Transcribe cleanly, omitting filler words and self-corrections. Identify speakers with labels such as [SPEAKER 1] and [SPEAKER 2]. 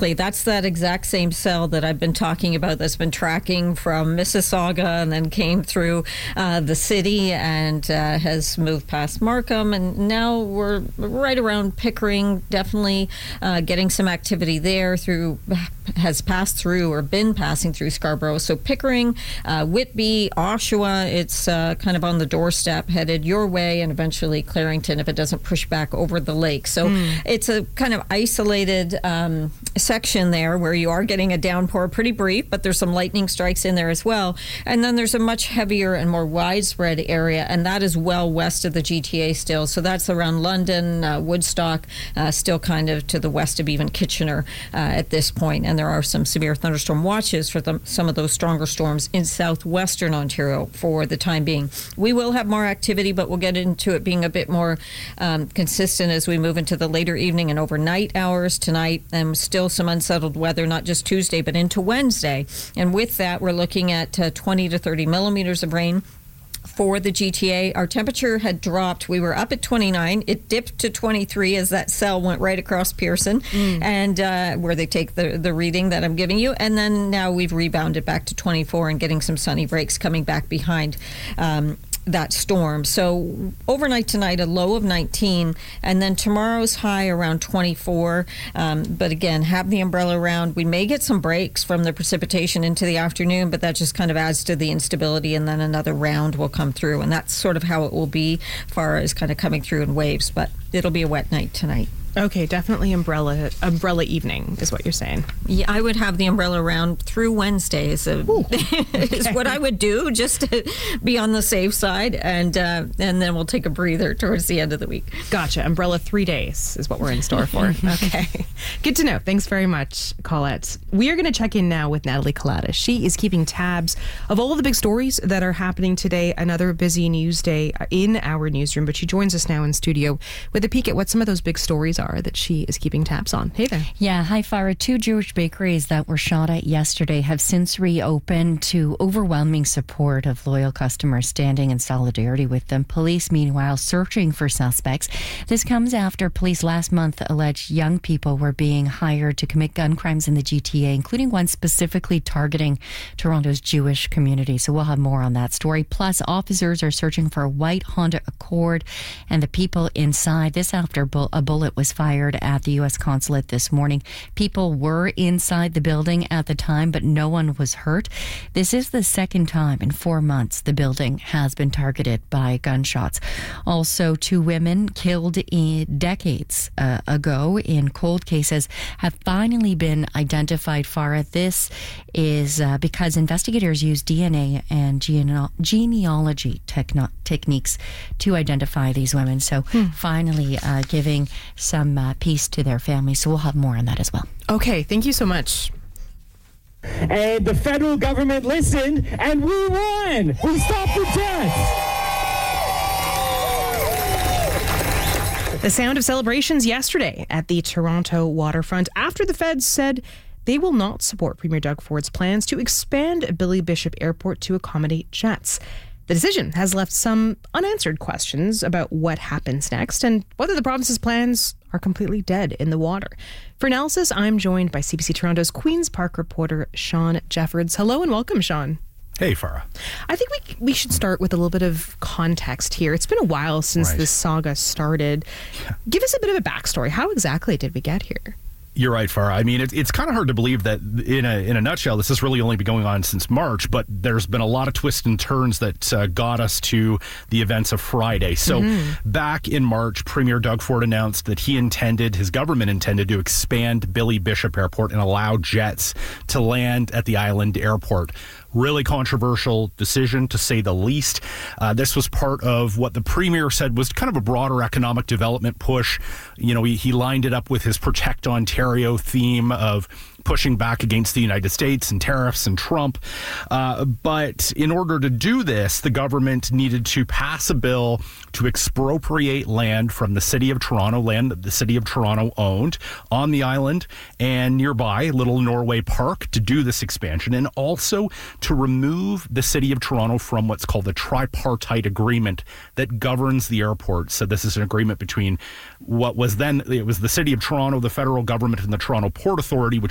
[SPEAKER 1] exactly. That's that exact same cell that I've been talking about that's been tracking from Mississauga and then came through the city and has moved past Markham. And now we're right around Pickering, definitely getting some activity there has passed through or been passing through Scarborough. So Pickering, Whitby, Oshawa, it's kind of on the doorstep, headed your way, and eventually Clarington if it doesn't push back over the lake. So it's a kind of isolated section there where you are getting a downpour, pretty brief, but there's some lightning strikes in there as well. And then there's a much heavier and more widespread area, and that is well west of the GTA still. So that's around London, Woodstock, still kind of to the west of even Kitchener at this point. And there are some severe thunderstorm watches for some of those stronger storms in southwestern Ontario for the time being. We will have more activity, but we'll get into it being a bit more consistent as we move into the later evening and overnight hours tonight, and still some unsettled weather, not just Tuesday, but into Wednesday. And with that, we're looking at 20 to 30 millimeters of rain for the GTA. Our temperature had dropped. We were up at 29. It dipped to 23 as that cell went right across Pearson, and where they take the reading that I'm giving you. And then now we've rebounded back to 24 and getting some sunny breaks coming back behind that storm. So overnight tonight, a low of 19, and then tomorrow's high around 24. But again, have the umbrella around. We may get some breaks from the precipitation into the afternoon, but that just kind of adds to the instability, and then another round will come through. And that's sort of how it will be, far as kind of coming through in waves, but it'll be a wet night tonight.
[SPEAKER 2] Okay, definitely umbrella evening is what you're saying.
[SPEAKER 1] Yeah, I would have the umbrella around through Wednesday is what I would do, just to be on the safe side, and then we'll take a breather towards the end of the week.
[SPEAKER 2] Gotcha. Umbrella 3 days is what we're in store for. Okay. Good to know. Thanks very much, Colette. We are going to check in now with Natalie Collada. She is keeping tabs of all of the big stories that are happening today. Another busy news day in our newsroom, but she joins us now in studio with a peek at what some of those big stories are that she is keeping tabs on. Hey there.
[SPEAKER 3] Yeah, hi Farah. 2 Jewish bakeries that were shot at yesterday have since reopened to overwhelming support of loyal customers standing in solidarity with them. Police, meanwhile, searching for suspects. This comes after police last month alleged young people were being hired to commit gun crimes in the GTA, including one specifically targeting Toronto's Jewish community. So we'll have more on that story. Plus, officers are searching for a white Honda Accord and the people inside. This after a bullet was fired at the U.S. consulate this morning. People were inside the building at the time, but no one was hurt. This is the second time in 4 months the building has been targeted by gunshots. Also, 2 women killed decades ago in cold cases have finally been identified. Farah, this is because investigators use DNA and genealogy techniques to identify these women. So finally giving some peace to their families. So we'll have more on that as well.
[SPEAKER 2] Okay, thank you so much.
[SPEAKER 4] And the federal government listened, and we won! We stopped the death!
[SPEAKER 2] The sound of celebrations yesterday at the Toronto waterfront after the feds said they will not support Premier Doug Ford's plans to expand Billy Bishop Airport to accommodate jets. The decision has left some unanswered questions about what happens next and whether the province's plans are completely dead in the water. For analysis, I'm joined by CBC Toronto's Queen's Park reporter, Sean Jeffords. Hello and welcome, Sean.
[SPEAKER 5] Hey, Farah.
[SPEAKER 2] I think we should start with a little bit of context here. It's been a while since this saga started. Yeah. Give us a bit of a backstory. How exactly did we get here?
[SPEAKER 5] You're right, Farah. I mean, it's kind of hard to believe that in a nutshell, this has really only been going on since March, but there's been a lot of twists and turns that got us to the events of Friday. So back in March, Premier Doug Ford announced that his government intended to expand Billy Bishop Airport and allow jets to land at the island airport. Really controversial decision, to say the least. This was part of what the Premier said was kind of a broader economic development push. You know, he lined it up with his Protect Ontario theme of pushing back against the United States and tariffs and Trump. But in order to do this, the government needed to pass a bill to expropriate land from the City of Toronto, land that the City of Toronto owned on the island and nearby, Little Norway Park, to do this expansion, and also to remove the City of Toronto from what's called the tripartite agreement that governs the airport. So this is an agreement between what was then, it was the City of Toronto, the federal government, and the Toronto Port Authority, which